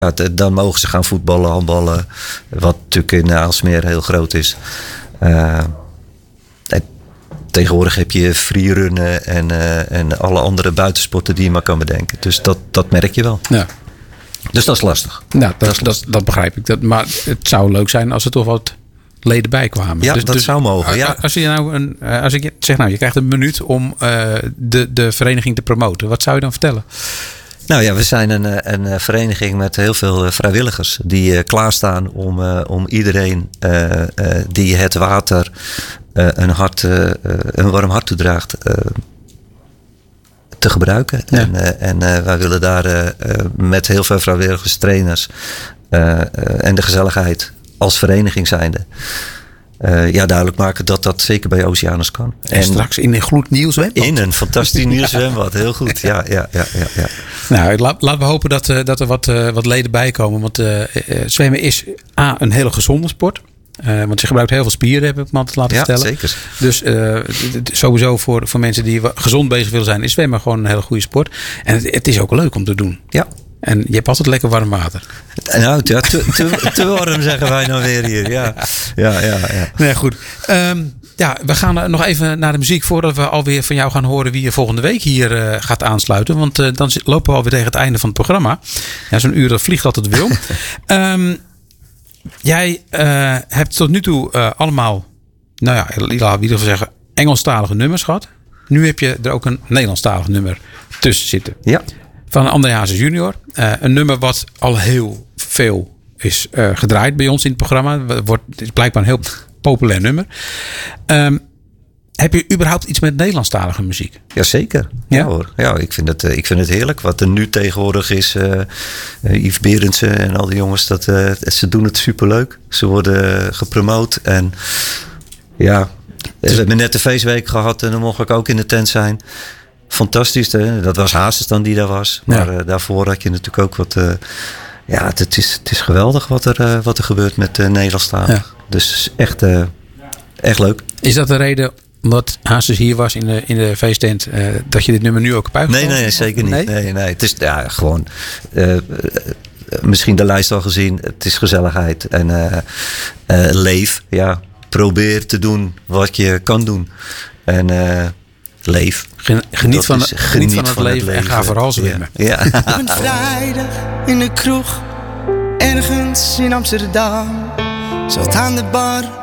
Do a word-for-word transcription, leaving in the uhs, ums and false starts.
Ja, dan mogen ze gaan voetballen, handballen. Wat natuurlijk in Aalsmeer heel groot is. Uh, tegenwoordig heb je freerunnen en, uh, en alle andere buitensporten die je maar kan bedenken. Dus dat, dat merk je wel. Ja. Dus dat is lastig. Nou, dat, dat, dat, dat begrijp ik. Dat, maar het zou leuk zijn als er toch wat leden bij kwamen. Ja, dus, dat dus, zou mogen. Ja. Als, je nou een, als ik zeg, nou, je krijgt een minuut om uh, de, de vereniging te promoten. Wat zou je dan vertellen? Nou ja, we zijn een, een vereniging met heel veel vrijwilligers die uh, klaarstaan om, uh, om iedereen uh, uh, die het water uh, een, hart, uh, een warm hart toedraagt uh, te gebruiken. Ja. En, uh, en uh, wij willen daar uh, met heel veel vrijwilligers, trainers uh, uh, en de gezelligheid als vereniging zijnde. Uh, ja, duidelijk maken dat dat zeker bij Oceanus kan. En, en straks in een gloednieuw zwembad. In een fantastisch nieuw zwembad, heel goed. Ja, ja, ja, ja, ja. Nou, laat, laten we hopen dat, uh, dat er wat, uh, wat leden bij komen. Want uh, uh, zwemmen is A, een hele gezonde sport. Uh, want je gebruikt heel veel spieren, heb ik me altijd laten ja, vertellen. Zeker. Dus uh, d- d- sowieso voor, voor mensen die gezond bezig willen zijn, is zwemmen gewoon een hele goede sport. En het, het is ook leuk om te doen. Ja. En je hebt altijd lekker warm water. Nou, te, te, te warm zeggen wij nou weer hier. Ja, ja, ja. ja. Nee, goed. Um, ja, we gaan nog even naar de muziek voordat we alweer van jou gaan horen wie je volgende week hier uh, gaat aansluiten. Want uh, dan lopen we alweer tegen het einde van het programma. Ja, zo'n uur dat vliegt altijd wil. um, jij uh, hebt tot nu toe uh, allemaal, nou ja, laten we in ieder geval zeggen, Engelstalige nummers gehad. Nu heb je er ook een Nederlandstalig nummer tussen zitten. Ja. Van André Hazes junior. Uh, een nummer wat al heel veel is uh, gedraaid bij ons in het programma. Wordt, het is blijkbaar een heel populair nummer. Um, heb je überhaupt iets met Nederlandstalige muziek? Jazeker. Ja? Ja, hoor. Ja, ik vind het, ik vind het heerlijk. Wat er nu tegenwoordig is. Uh, uh, Yves Berendsen en al die jongens. Dat, uh, ze doen het superleuk. Ze worden gepromoot. En ja, we hebben net de feestweek gehad. En dan mocht ik ook in de tent zijn. Fantastisch. Hè? Dat was Hazes dan die daar was. Maar ja. uh, daarvoor had je natuurlijk ook wat... Uh, ja, het, het, is, het is geweldig wat er, uh, wat er gebeurt met uh, Nederlandstalig. Ja. Dus echt, uh, echt leuk. Is dat de reden... Omdat Hazes hier was in de, in de feesttent, uh, dat je dit nummer nu ook op uitgevoerd? Nee, nee, nee, zeker niet. Nee? Nee, nee. Het is ja, gewoon... Uh, uh, misschien de lijst al gezien. Het is gezelligheid. En uh, uh, leef. Ja, probeer te doen wat je kan doen. En... Uh, leef. Geniet van, is, geniet van, het, van het leven en ga vooral zwemmen. Ja. Ja. Een vrijdag in de kroeg, ergens in Amsterdam, zat aan de bar